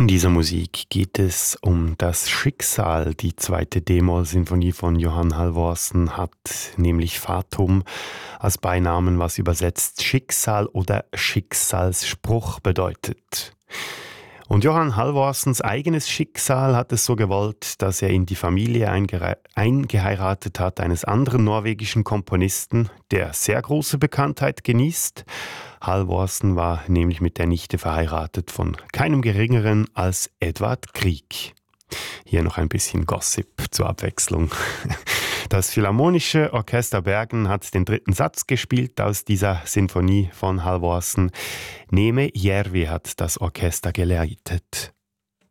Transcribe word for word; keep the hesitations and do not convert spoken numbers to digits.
In dieser Musik geht es um das Schicksal. Die zweite D-Moll-Sinfonie von Johann Halvorsen hat nämlich Fatum als Beinamen, was übersetzt Schicksal oder Schicksalsspruch bedeutet. Und Johann Halvorsens eigenes Schicksal hat es so gewollt, dass er in die Familie eingere- eingeheiratet hat eines anderen norwegischen Komponisten, der sehr große Bekanntheit genießt. Halvorsen war nämlich mit der Nichte verheiratet von keinem Geringeren als Edvard Grieg. Hier noch ein bisschen Gossip zur Abwechslung. Das Philharmonische Orchester Bergen hat den dritten Satz gespielt aus dieser Sinfonie von Halvorsen. Neme Järvi hat das Orchester geleitet.